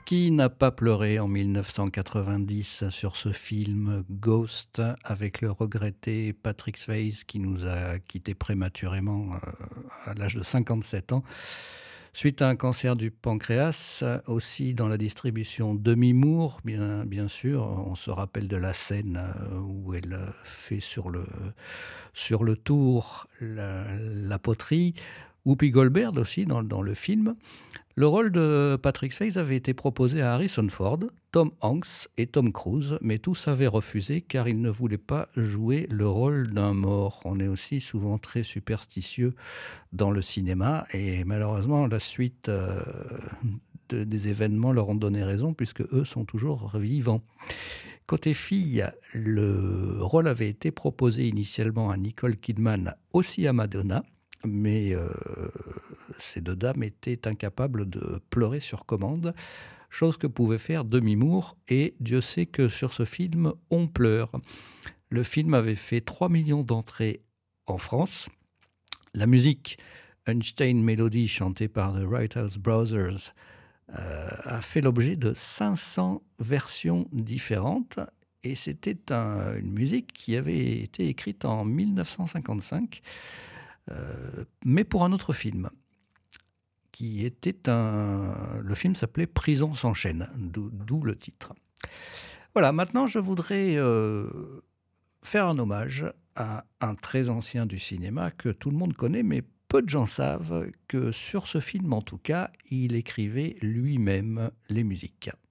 Qui n'a pas pleuré en 1990 sur ce film Ghost avec le regretté Patrick Swayze qui nous a quittés prématurément à l'âge de 57 ans suite à un cancer du pancréas, aussi dans la distribution Demi Moore, bien sûr. On se rappelle de la scène où elle fait sur le tour la poterie. Whoopi Goldberg aussi dans le film. Le rôle de Patrick Swayze avait été proposé à Harrison Ford, Tom Hanks et Tom Cruise, mais tous avaient refusé car ils ne voulaient pas jouer le rôle d'un mort. On est aussi souvent très superstitieux dans le cinéma et malheureusement la suite des événements leur ont donné raison puisque eux sont toujours vivants. Côté fille, le rôle avait été proposé initialement à Nicole Kidman, aussi à Madonna, mais ces deux dames étaient incapables de pleurer sur commande, chose que pouvait faire Demi Moore, et Dieu sait que sur ce film, on pleure. Le film avait fait 3 millions d'entrées en France. La musique Einstein Melody, chantée par The Wright Brothers, a fait l'objet de 500 versions différentes, et c'était une musique qui avait été écrite en 1955, mais pour un autre film, qui était le film s'appelait Prison s'enchaîne, d'où le titre. Voilà, maintenant je voudrais faire un hommage à un très ancien du cinéma que tout le monde connaît, mais peu de gens savent que sur ce film, en tout cas, il écrivait lui-même les musiques.